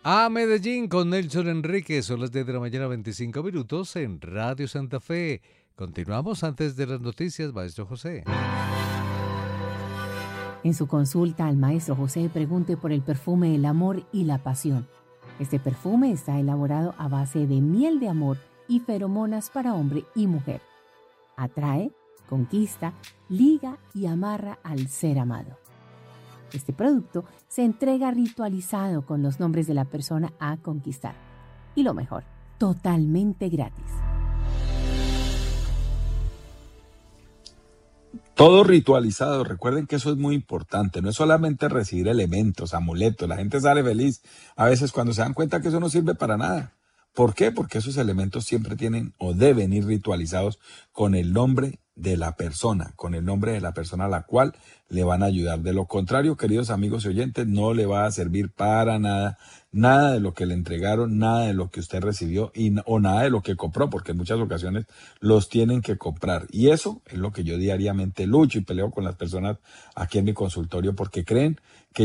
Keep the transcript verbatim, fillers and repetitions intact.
A Medellín con Nelson Enríquez, son las diez de la mañana, veinticinco minutos en Radio Santa Fe. Continuamos antes de las noticias, maestro José. En su consulta al maestro José pregunte por el perfume El Amor y la Pasión. Este perfume está elaborado a base de miel de amor y feromonas para hombre y mujer. Atrae, conquista, liga y amarra al ser amado. Este producto se entrega ritualizado con los nombres de la persona a conquistar. Y lo mejor, totalmente gratis. Todo ritualizado, recuerden que eso es muy importante, no es solamente recibir elementos, amuletos, la gente sale feliz a veces cuando se dan cuenta que eso no sirve para nada. ¿Por qué? Porque esos elementos siempre tienen o deben ir ritualizados con el nombre de la persona, con el nombre de la persona a la cual le van a ayudar. De lo contrario, queridos amigos y oyentes, no le va a servir para nada, nada de lo que le entregaron, nada de lo que usted recibió y, o nada de lo que compró, porque en muchas ocasiones los tienen que comprar. Y eso es lo que yo diariamente lucho y peleo con las personas aquí en mi consultorio, porque creen que